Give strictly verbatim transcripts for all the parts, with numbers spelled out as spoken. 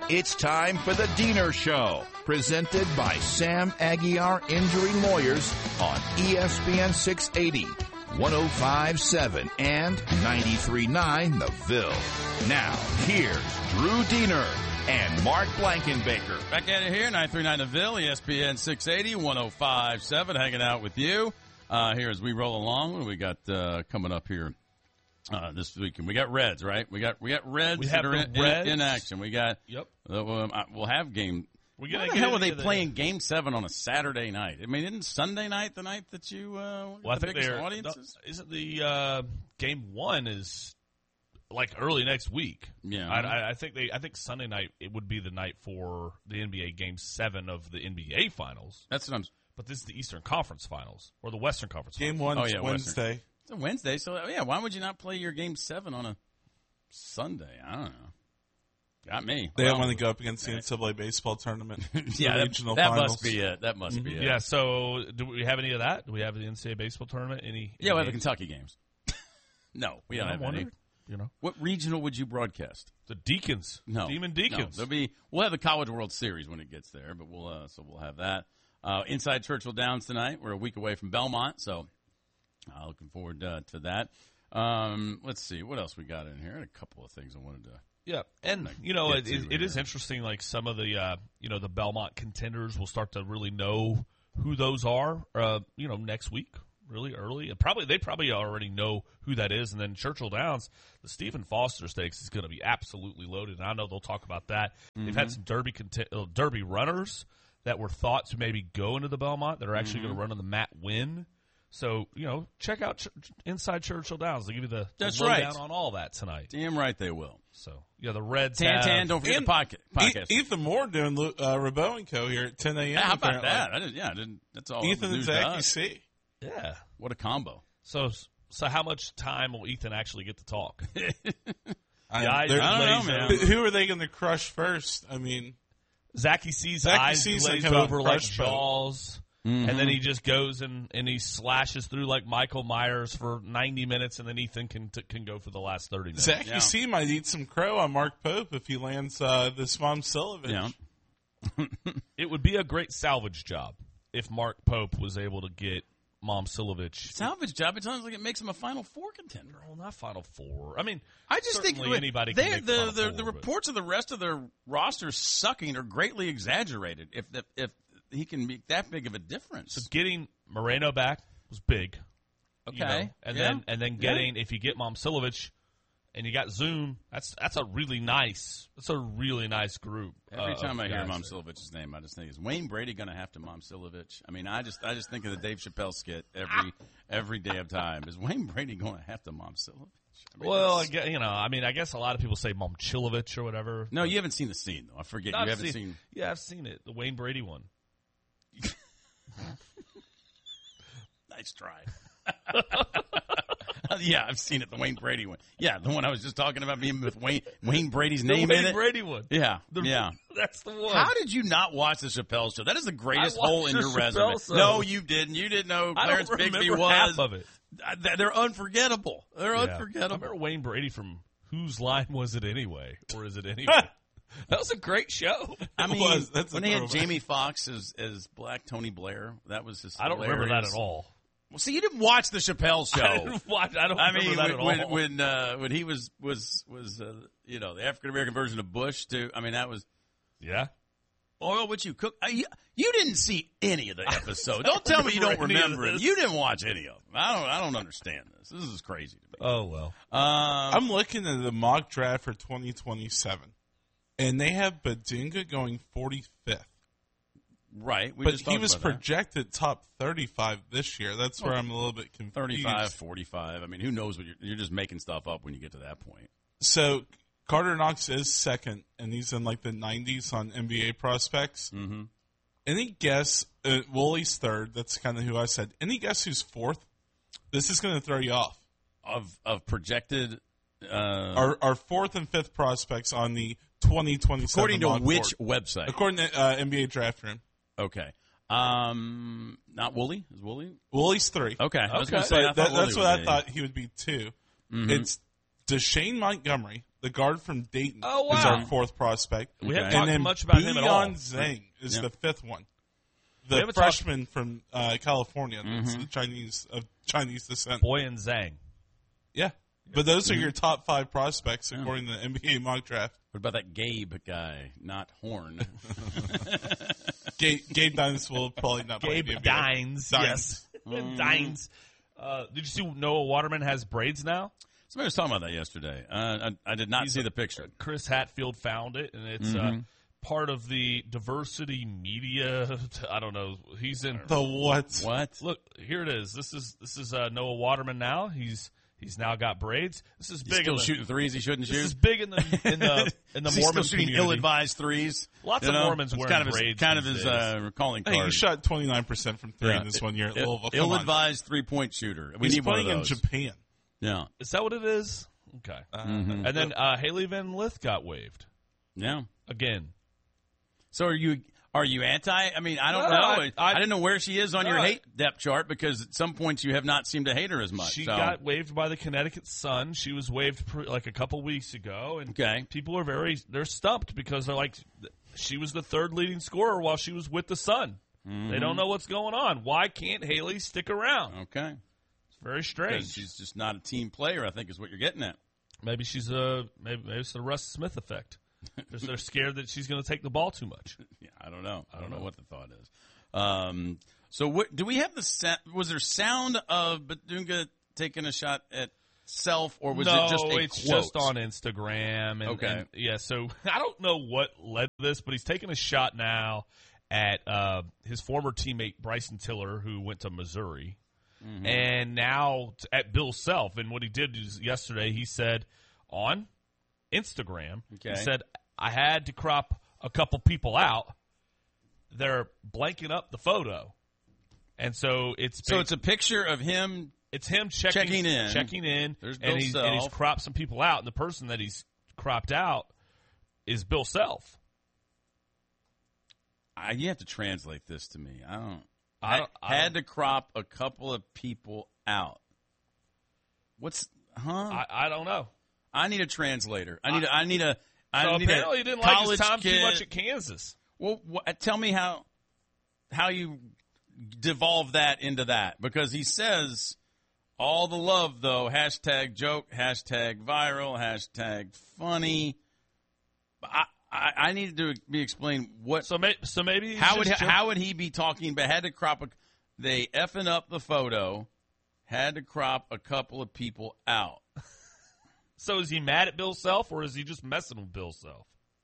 It's time for the Diener Show, presented by Sam Aguiar Injury Lawyers on E S P N six eighty, one oh five point seven, and ninety-three point nine The Ville. Now, here's Drew Diener and Mark Blankenbaker. Back at it here, ninety-three point nine The Ville, E S P N six eighty, one oh five point seven, hanging out with you uh, here as we roll along. What do we got uh, coming up here uh, this weekend? We got Reds, right? We got we got Reds we that are in, Reds. in, in action. We got. Yep. Uh, um, we'll have game. We're Why gonna the get hell are they into playing the, Game Seven on a Saturday night? I mean, isn't Sunday night the night that you uh, well, I the think biggest they're, audiences? The, isn't the uh, Game One is like early next week? Yeah. I, I, I think they. I think Sunday night it would be the night for the N B A Game Seven of the N B A Finals. That's what I'm. But this is the Eastern Conference Finals or the Western Conference. Game Finals. one Oh, yeah, Wednesday. It's a Wednesday, so yeah. Why would you not play your Game Seven on a Sunday? I don't know. Got me. They well, don't want to go up against the N C double A baseball tournament. yeah, that, regional that finals. must be it. That must Mm-hmm. be it. Yeah. So, do we have any of that? Do we have the N C double A baseball tournament? Any? Yeah, we have any the Kentucky games. no, we don't I have wondered, any. You know, What regional would you broadcast? the Deacons. No, Demon No, Deacons. there'll be. We'll have the College World Series when it gets there, but we'll. Uh, so we'll have that uh, inside Churchill Downs tonight. We're a week away from Belmont, so uh, looking forward uh, to that. Um, let's see what else we got in here. I had a couple of things I wanted to. Yeah, and you know Get it, to it, it is here. interesting. Like some of the uh, you know the Belmont contenders will start to really know who those are. Uh, you know next week, really early, and probably they probably already know who that is. And then Churchill Downs, the Stephen Foster Stakes is going to be absolutely loaded. And I know they'll talk about that. Mm-hmm. They've had some Derby content, uh, Derby runners that were thought to maybe go into the Belmont that are actually mm-hmm. going to run on the Matt Winn. So, you know, check out Ch- Inside Churchill Downs. They'll give you the, That's the lowdown right. on all that tonight. Damn right they will. So, yeah, the Reds Tan have... Tan, don't forget And the pocket, podcast. E- Ethan Moore doing uh, Rabo and Co. here at ten a.m. Yeah, how about apparently. that? I didn't, yeah, I didn't, that's all. Ethan and news to Zach, us. you see. Yeah. What a combo. So, so how much time will Ethan actually get to talk? I, Yeah, I- they're- I don't know, man. who- Who are they going to crush first? I mean, Zachy sees Zachy eyes C's glazed gonna come out over and like crush both. Jaws, Mm-hmm. and then he just goes and, and he slashes through like Michael Myers for ninety minutes, and then Ethan can t- can go for the last thirty minutes. Zach, Yeah. you see, might eat some crow on Mark Pope if he lands uh, this Mom Silovich. Yeah. It would be a great salvage job if Mark Pope was able to get Mom Silovich. Salvage job, it sounds like it makes him a Final Four contender. Well, not Final Four. I mean, I just think certainly anybody can they- make the, Final the, Four, the but- reports of the rest of their roster sucking are greatly exaggerated. If if, if he can make that big of a difference, So getting Moreno back was big. you Okay. know, and Yeah. then and then getting if you get Mom Silovich and you got Zoom, that's that's a really nice that's a really nice group. every uh, time of I hear guys Mom there. Silovich's name, I just think is Wayne Brady going to have to Mom Silovich? I mean, I just I just think of the Dave Chappelle skit every every day of time. Is Wayne Brady going to have to Mom Silovich? I mean, Well, I it's- guess, you know, I mean, I guess a lot of people say Mom Chilovich or whatever. no, you haven't seen the scene though. I forget No, you I've haven't seen. Yeah, I've seen it. The Wayne Brady one. Nice try. Yeah, I've seen it. The Wayne Brady one. Yeah, the one I was just talking about being with Wayne Wayne Brady's The name Wayne in it. Brady one. Yeah, The- yeah. That's the one. How did you not watch the Chappelle show? That is the greatest I watched hole in the your Chappelle resume. show. No, you didn't. You didn't know who I Clarence don't Bigsby remember was. half of it. Uh, th- They're unforgettable. They're Yeah. I unforgettable. remember Wayne Brady from Whose Line Was It Anyway? Or is it anyway? That was a great show. I mean, was. That's a when they had throwback. Jamie Foxx as as Black Tony Blair, that was just I don't remember that hilarious. at all. Well, see, you didn't watch the Chappelle show. I didn't watch. I don't I remember mean, that when at when all. when, uh, when he was was was uh, you know the African American version of Bush too. I mean, that was yeah. oil what you cook. Uh, you, you didn't see any of the episode. Don't tell me you don't remember any of remember it. this. You didn't watch any of them. I don't. I don't understand this. This is crazy to me. Oh well. Um, I'm looking at the mock draft for twenty twenty-seven, and they have Badunga going forty-fifth. right. We But just he talked was about that. projected top thirty-five this year. That's where I'm a little bit confused. thirty-five, forty-five. I mean, who knows what you're, you're just making stuff up when you get to that point. So Carter Knox is second, and he's in like the nineties on N B A prospects. Mm-hmm. Any guess? Uh, Wooley's third. That's kind of who I said. Any guess who's fourth? This is going to throw you off. Of of projected. Uh, Our our fourth and fifth prospects on the twenty twenty-seven according to mock which board. website? According to uh, N B A Draft Room. Okay. Um, not Wooly. Is Wooly? Wooly's three. Okay. I was Okay. going to say I But that, thought that's Wooly what would I be. thought he would be 2 Mhm. It's Deshane Montgomery, the guard from Dayton, Oh, is wow. our fourth prospect. We haven't Okay. talked And then much about him at all. Beyond Zhang is Yeah. the fifth one. We The haven't talked- freshman from uh, California, that's Mm-hmm. the Chinese of Chinese descent. Boyan Zhang. Yeah, but those are Mm-hmm. your top five prospects according to the N B A mock draft. What about that Gabe guy, not Horn? Gabe, Gabe Dines will probably not play Gabe the N B A. Dines. Yes. Mm-hmm. Dines. Uh, did you see Noah Waterman has braids now? Somebody was talking about that yesterday. Uh, I, I did not see the picture. Chris Hatfield found it, and it's uh, Mm-hmm. part of the diversity media. I don't know. He's in. The what? What? Look, here it is. This is this is uh, Noah Waterman now. He's he's now got braids. This is He's big. still in the, shooting threes he shouldn't This shoot. is big in the in the in the Is he Mormon still shooting community. ill-advised threes. Lots You of know? Mormons It's wearing kind of his, braids kind of these his days. uh, calling card. Hey, he shot twenty-nine percent from three Yeah. in this one year at I- Louisville. Come on. Ill-advised three-point shooter. We He's need one of playing in those. Japan. Yeah, Is that what it is? Okay. Mm-hmm. And then uh, Haley Van Lith got waived yeah. again. So are you are you anti? I mean, I don't No, know. I- I, I- didn't know where she is on your No, I- hate depth chart because at some points you have not seemed to hate her as much. She so. got waived by the Connecticut Sun. She was waived pre- like a couple weeks ago, and Okay. people are very they're stumped because they're like, she was the third leading scorer while she was with the Sun. Mm-hmm. They don't know what's going on. Why can't Haley stick around? Okay. It's very Because strange. she's just not a team player, I think is what you're getting at. Maybe she's a maybe, maybe it's the Russ Smith effect. Because they're scared that she's going to take the ball too much. Yeah, I don't know. I don't know what the thought is. Um, so what, do we have the sa- was there sound of Badunga taking a shot at self, or was no, it just a it's quote? just on Instagram. And, Okay. and, yeah, so I don't know what led to this, but he's taking a shot now at uh, his former teammate Bryson Tiller, who went to Missouri, Mm-hmm. and now t- at Bill Self. And what he did is yesterday he said on Instagram, Okay. he said, I had to crop a couple people out. They're blanking up the photo. And so it's So it's a picture of him. it's him checking, Checking in. checking in, There's Bill and he's and he's Self. cropped some people out. And the person that he's cropped out is Bill Self. I, you have to translate this to me. I don't. I don't- I I had don't- to crop a couple of people out. What's huh? I, I don't know. I need a translator. I need. A, I need a. I So need apparently, a he didn't like his college time kid. too much at Kansas. Well, wh- tell me how how you devolve that into that, because he says all the love though. Hashtag joke. Hashtag viral. Hashtag funny. I I, I needed to be explained what. So, may, so maybe he's how would just how would he be talking? But had to crop a. They effing up the photo. Had to crop a couple of people out. So is he mad at Bill Self, or is he just messing with Bill Self?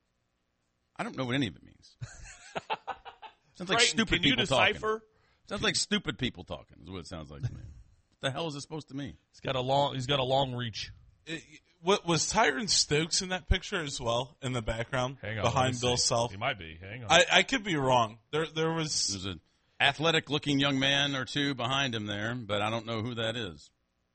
I don't know what any of it means. Sounds like Creighton, stupid can you people talking. decipher? Sounds like stupid people talking is what it sounds like to me. What the hell is it supposed to mean? He's got a long. He's got a long reach. It, what was Tyron Stokes in that picture as well in the background Hang on, let me behind see. Bill Self? He might be. Hang on. I, I could be wrong. There there was There's an athletic-looking young man or two behind him there, but I don't know who that is.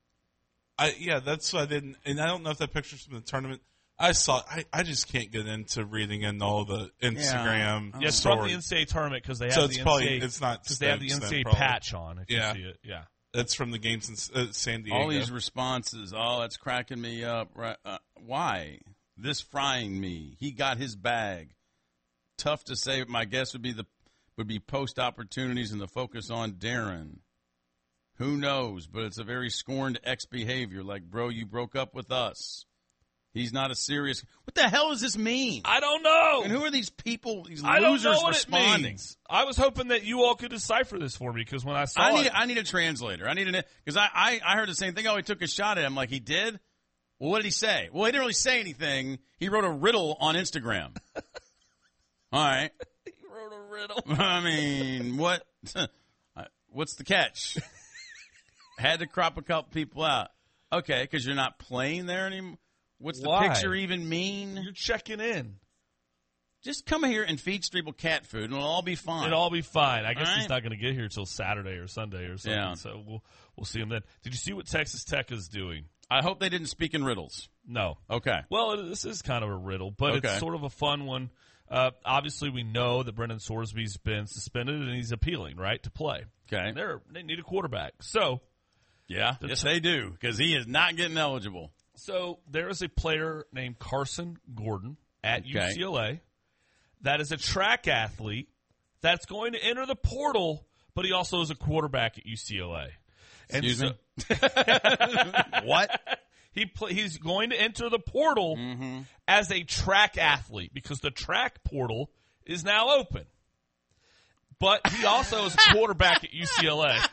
I yeah that's what I didn't and I don't know if that picture's from the tournament. I saw I, I just can't get into reading in all the Instagram yeah, it's from the stories. N C double A tournament because they have So the it's N C probably double A it's not because they have the Stokes N then, C double A probably. patch on. If Yeah. you see it, yeah. That's from the games in uh, San Diego. All these responses, oh, that's cracking me up. Right? Uh, why? This frying me. He got his bag. Tough to say. My guess would be the would be post opportunities and the focus on Darren. Who knows? But it's a very scorned ex behavior. Like, bro, you broke up with us. He's not a serious. What the hell does this mean? I don't know. And who are these people? These I don't losers know what responding. it means. I was hoping that you all could decipher this for me because when I saw I need it, I need a translator. I need an because I, I I heard the same thing. Oh, he took a shot at him. Like, he did. Well, what did he say? Well, he didn't really say anything. He wrote a riddle on Instagram. All right. he wrote a riddle. I mean, what? What's the catch? Had to crop a couple people out. Okay, because you're not playing there anymore. What's the Why? picture even mean? You're checking in. Just come here and feed Streeble cat food, and it'll all be fine. It'll all be fine. I guess All he's right. not going to get here till Saturday or Sunday or something. Yeah. So we'll we'll see him then. Did you see what Texas Tech is doing? I hope they didn't speak in riddles. No. Okay. Well, it, this is kind of a riddle, but Okay. it's sort of a fun one. Uh, obviously, we know that Brendan Sorsby's been suspended and he's appealing, right, to play. Okay. And they're, they need a quarterback. So Yeah. Yes, they do, because he is not getting eligible. So there is a player named Carson Gordon at Okay. U C L A that is a track athlete that's going to enter the portal, but he also is a quarterback at U C L A. And Excuse so, me? What? He play, he's going to enter the portal Mm-hmm. as a track athlete because the track portal is now open. But he also is a quarterback at U C L A.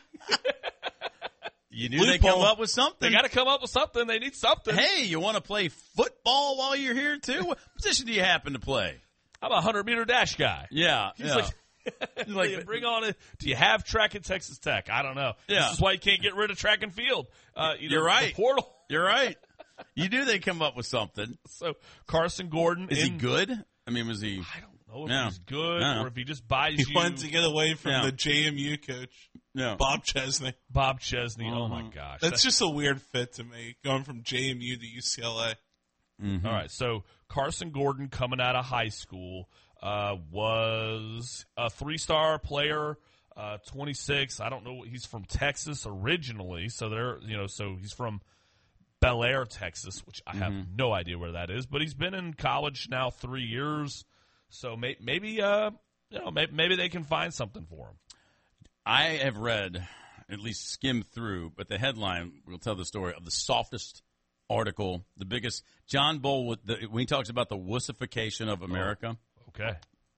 You knew they come up with something. They got to come up with something. They need something. Hey, you want to play football while you're here, too? What position do you happen to play? I'm a one hundred meter dash guy. Yeah. He's yeah. like, like- do you bring on it. Do you have track at Texas Tech? I don't know. Yeah. This is why you can't get rid of track and field. Uh, either You're right. The portal. You're right. You knew they'd come up with something. So Carson Gordon Is he in- good? I mean, was he? I don't know if Yeah. he's good Yeah. or if he just buys He you. wanted to get away from Yeah. the J M U coach, No. Bob Chesney. Bob Chesney. Oh my Mhm. gosh. That's just a weird fit to me, going from J M U to U C L A. Mhm. All right, so Carson Gordon coming out of high school uh, was a three-star player, uh, twenty-six. I don't know. He's from Texas originally, so they're you know, so he's from Bel Air, Texas, which I have no idea where that is. But he's been in college now three years, so may, maybe uh, you know, maybe, maybe they can find something for him. I have read, at least skimmed through, but the headline will tell the story of the softest article, the biggest. John Bull, with the, when he talks about the wussification of America, Okay,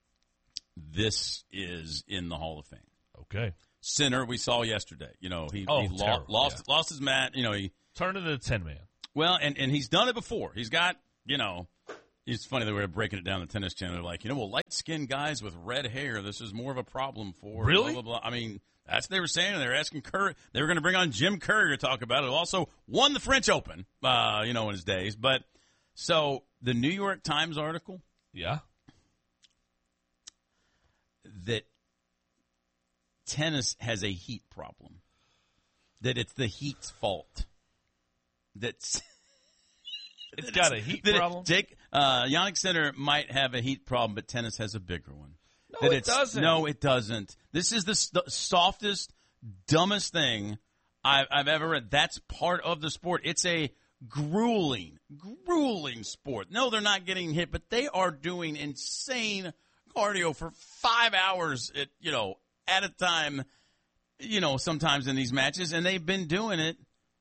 this is in the Hall of Fame. okay, Sinner, we saw yesterday. You know, he, Oh, he lo- terrible, lost yeah. lost his mat. You know, he turn into a ten man. well, and, and he's done it before. He's got, you know, it's funny that we were breaking it down the tennis channel. They're like, you know, well, light skinned guys with red hair, this is more of a problem for. Really? Blah, blah, blah. I mean, that's what they were saying. They were asking Curry. They were going to bring on Jim Curry to talk about it. Who also won the French Open, uh, you know, in his days. But so the New York Times article Yeah. that tennis has a heat problem, that it's the heat's fault. That's It's got a heat that it- problem. Jake, uh, Yannick Sinner might have a heat problem, but tennis has a bigger one. No, That it it's- doesn't. No, it doesn't. This is the st- softest, dumbest thing I've, I've ever read. That's part of the sport. It's a grueling, grueling sport. No, they're not getting hit, but they are doing insane cardio for five hours at, you know, at a time, you know, sometimes in these matches, and they've been doing it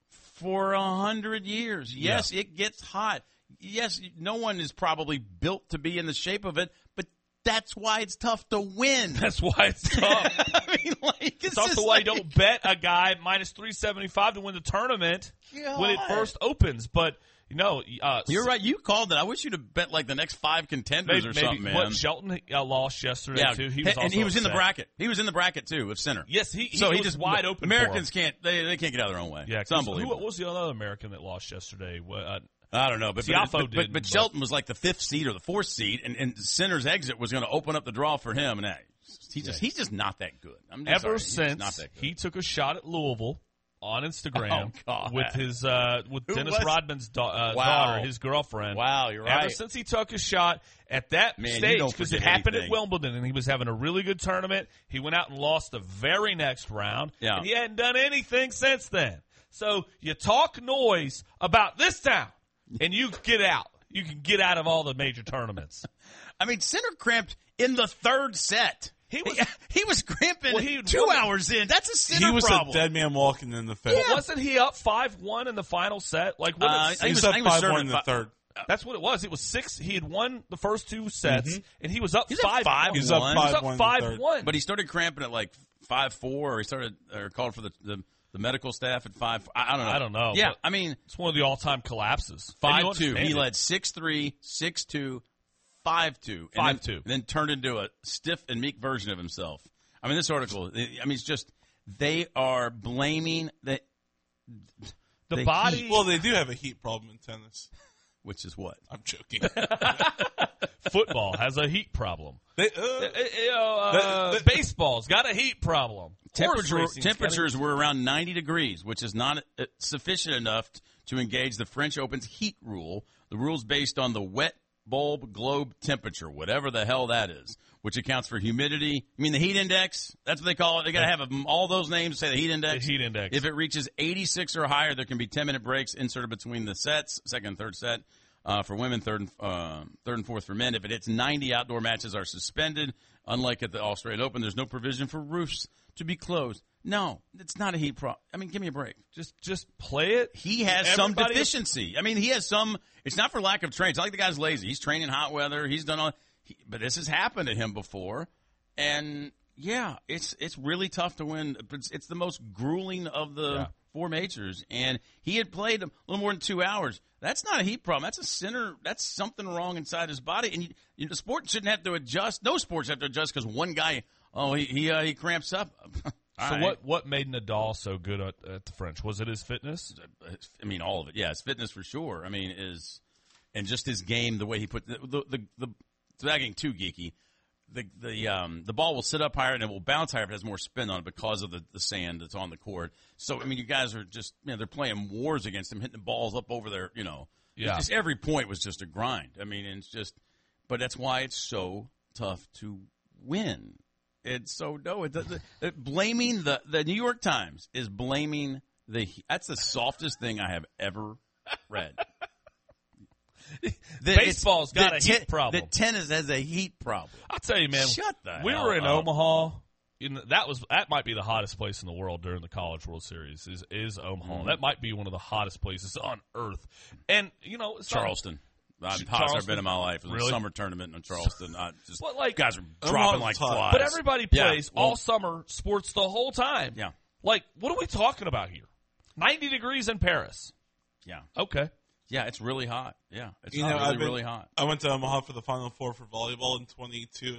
for a hundred years. Yes, it gets hot. Yes, no one is probably built to be in the shape of it, but that's why it's tough to win. That's why it's tough. I mean, like, it's, It's also just why like, you don't bet a guy minus three seventy-five to win the tournament when it God. first opens. But, you know, uh, You're right. You called it. I wish you'd have bet like the next five contenders maybe, or maybe something, man. what Shelton uh, lost yesterday, yeah, too. He was and also he was in the upset. bracket. He was in the bracket too with Sinner. Yes, he, he so was he just wide open. Americans for him. can't. They, they can't get out of their own way. Yeah, it's 'cause unbelievable. Who what was the other American that lost yesterday? What, uh, I don't know, but but, Tiafoe but, but, didn't, but but- Shelton was like the fifth seed or the fourth seed, and, and Sinner's exit was going to open up the draw for him, and hey, he just he's just not that good. I'm just ever sorry, he's just not since that good. he took a shot at Louisville on Instagram Oh, God. with his uh, with Who Dennis was- Rodman's da- uh, Wow. daughter, his girlfriend. Wow, you're Ever right. since he took a shot at that Man, you stage, don't because it forget happened anything. at Wimbledon, and he was having a really good tournament. He went out and lost the very next round, Yeah. and he hadn't done anything since then. So you talk noise about this town, and you get out. You can get out of all the major tournaments. I mean, Sinner cramped in the third set. He was- he, he was cramping Well, he two won- hours in. That's a Sinner He was problem. a dead man walking in the fifth. Well, wasn't he up five one in the final set? Like what? Uh, it I He think was was- up I think it was five one serving in the fi- third. That's what it was. It was six. He had won the first two sets, and he was up He's up five. five one. He was up He was five up one in the five third. one. But he started cramping at like five four, or he started or called for the, the, the medical staff at five. I, I don't know. I don't know, Yeah, but- I mean It's one of the all-time collapses. And five you two. understand He it. led six three, six two, five two, five two. then turned into a stiff and meek version of himself. I mean, this article. I mean, it's just they are blaming the the, the body. heat. Well, they do have a heat problem in tennis. which is what. I'm joking. Football has a heat problem. they, uh, Uh, you know, uh, The- the- baseball's got a heat problem. Horse Temperature, racing's got a- temperatures were around ninety degrees, which is not uh, sufficient enough to engage the French Open's heat rule. The rule's based on the wet bulb globe temperature, whatever the hell that is, which accounts for humidity. I mean, the heat index, that's what they call it. They got to have a, all those names say the heat index. The heat index. If it reaches eighty-six or higher, there can be ten-minute breaks inserted between the sets, second and third set. Uh, for women, third and, uh, third and fourth for men. If it hits ninety, outdoor matches are suspended. Unlike at the Australian Open, there's no provision for roofs to be closed. No, it's not a heat problem. I mean, give me a break. Just just play it. He has some Everybody- deficiency. I mean, he has some. It's not for lack of training. It's not like the guy's lazy. He's training hot weather. He's done all. He, but this has happened to him before, and yeah, it's it's really tough to win. It's, it's the most grueling of the Yeah. four majors, and he had played a little more than two hours. That's not a heat problem. That's a center. That's something wrong inside his body, and you, you, the sport shouldn't have to adjust. No sports have to adjust because one guy, oh, he he, uh, he cramps up. So All right. what what made Nadal so good at, at the French? Was it his fitness? I mean, all of it. Yeah, his fitness for sure. I mean, is and just his game, the way he put the the the. the without getting too geeky, the the um the ball will sit up higher and it will bounce higher if it has more spin on it because of the, the sand that's on the court. So I mean, you guys are just you know they're playing wars against him, hitting the balls up over there. You know, Yeah. It's just every point was just a grind. I mean, it's just, but that's why it's so tough to win. It's so no, it, the, the, blaming the the New York Times is blaming the. That's the softest thing I have ever read. The, Baseball's got the a heat te- problem. The tennis has a heat problem. I'll tell you, man. Shut the We hell were in up. Omaha. In the, that was that might be the hottest place in the world during the College World Series. Is is Omaha? Mm. That might be one of the hottest places on earth. And you know, it's not- Charleston. I'm hottest I've Charleston? been in my life. It was Really? a summer tournament in Charleston. I just But, like, guys are Omaha's dropping like hot. flies. But everybody Yeah, plays well- all summer sports the whole time. Yeah. Like, what are we talking about here? ninety degrees in Paris. Yeah, Okay. yeah, it's really hot. Yeah, it's You not know, really I've been- really hot. I went to Omaha for the Final Four for volleyball in twenty-two